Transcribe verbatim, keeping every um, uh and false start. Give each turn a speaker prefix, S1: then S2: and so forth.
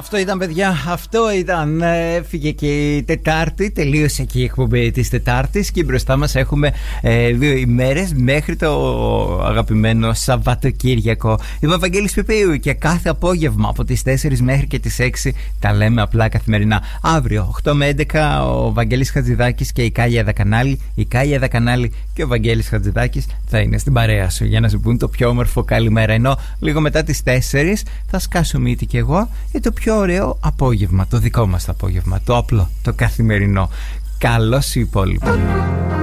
S1: Αυτό ήταν, παιδιά, αυτό ήταν. Έφυγε και η Τετάρτη, τελείωσε και η εκπομπή της Τετάρτης και μπροστά μας έχουμε ε, δύο ημέρες μέχρι το αγαπημένο Σαββατοκύριακο. Είμαι ο Βαγγέλης Πιπίου και κάθε απόγευμα από τις τέσσερις μέχρι και τις έξι τα λέμε απλά καθημερινά. Αύριο οκτώ με έντεκα ο Βαγγέλης Χατζηδάκης και η Κάλια Δακανάλη, η Κάλια Δακανάλη και ο Βαγγέλης Χατζηδάκης θα είναι στην παρέα σου για να σου πούν το πιο όμορφο καλημέρα. Ενώ λίγο μετά τις τέσσερις θα σκάσω μύτη κι εγώ για το πιο ωραίο απόγευμα, το δικό μας το απόγευμα, το απλό, το καθημερινό. Καλώς οι υπόλοιποι.